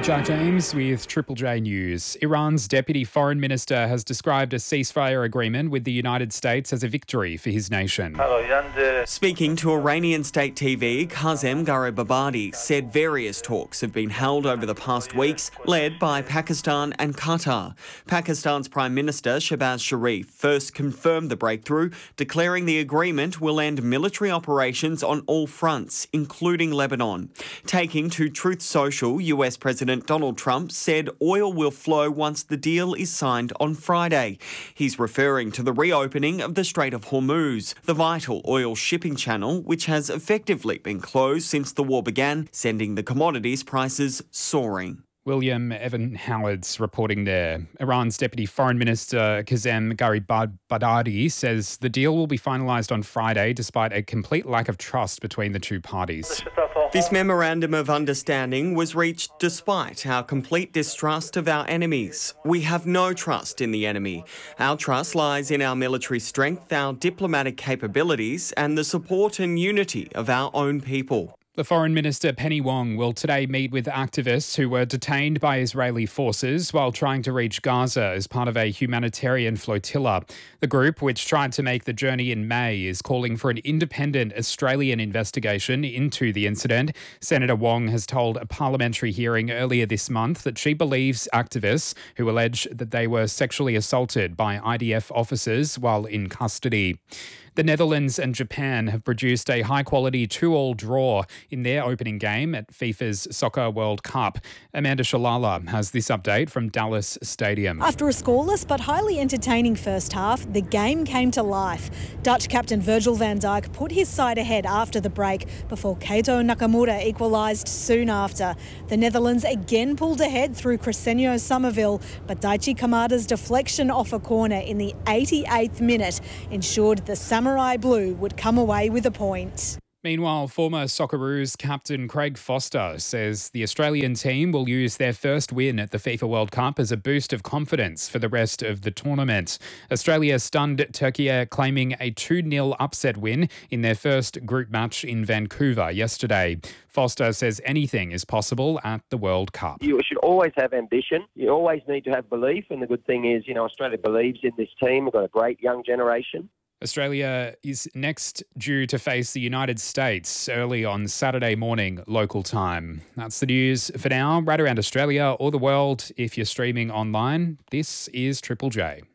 Jack James with Triple J News. Iran's deputy foreign minister has described a ceasefire agreement with the United States as a victory for his nation. Speaking to Iranian state TV, Kazem Garibabadi said various talks have been held over the past weeks, led by Pakistan and Qatar. Pakistan's Prime Minister Shehbaz Sharif first confirmed the breakthrough, declaring the agreement will end military operations on all fronts, including Lebanon. Taking to Truth Social, US President Donald Trump said oil will flow once the deal is signed on Friday. He's referring to the reopening of the Strait of Hormuz, the vital oil shipping channel, which has effectively been closed since the war began, sending the commodities prices soaring. William Evan Howard's reporting there. Iran's Deputy Foreign Minister Kazem Garibabadi says the deal will be finalised on Friday despite a complete lack of trust between the two parties. This memorandum of understanding was reached despite our complete distrust of our enemies. We have no trust in the enemy. Our trust lies in our military strength, our diplomatic capabilities, and the support and unity of our own people. The Foreign Minister Penny Wong will today meet with activists who were detained by Israeli forces while trying to reach Gaza as part of a humanitarian flotilla. The group, which tried to make the journey in May, is calling for an independent Australian investigation into the incident. Senator Wong has told a parliamentary hearing earlier this month that she believes activists who allege that they were sexually assaulted by IDF officers while in custody. The Netherlands and Japan have produced a high-quality 2-2 draw in their opening game at FIFA's Soccer World Cup. Amanda Shalala has this update from Dallas Stadium. After a scoreless but highly entertaining first half, the game came to life. Dutch captain Virgil van Dijk put his side ahead after the break before Keito Nakamura equalised soon after. The Netherlands again pulled ahead through Crescencio Somerville, but Daichi Kamada's deflection off a corner in the 88th minute ensured the Samurai Blue would come away with a point. Meanwhile, former Socceroos captain Craig Foster says the Australian team will use their first win at the FIFA World Cup as a boost of confidence for the rest of the tournament. Australia stunned Turkey, claiming a 2-0 upset win in their first group match in Vancouver yesterday. Foster says anything is possible at the World Cup. You should always have ambition. You always need to have belief. And the good thing is, Australia believes in this team. We've got a great young generation. Australia is next due to face the United States early on Saturday morning local time. That's the news for now. Right around Australia or the world, if you're streaming online, this is Triple J.